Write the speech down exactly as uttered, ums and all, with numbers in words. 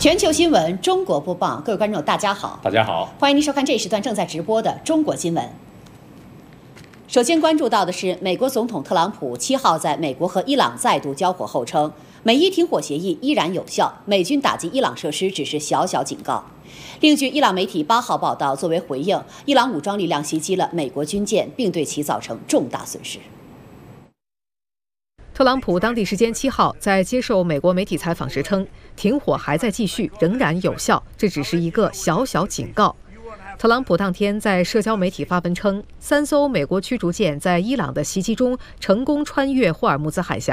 全球新闻中国播报，各位观众，大家好， 大家好， 欢迎您收看这一时段正在直播的中国新闻。首先关注到的是，美国总统特朗普七号在美国和伊朗再度交火后称，美伊停火协议依然有效，美军打击伊朗设施只是小小警告。另据伊朗媒体八号报道，作为回应，伊朗武装力量袭击了美国军舰，并对其造成重大损失。 特朗普当地时间七号在接受美国媒体采访时称，停火还在继续，仍然有效，这只是一个小小警告。特朗普当天在社交媒体发文称，三艘美国驱逐舰在伊朗的袭击中成功穿越霍尔木兹海峡，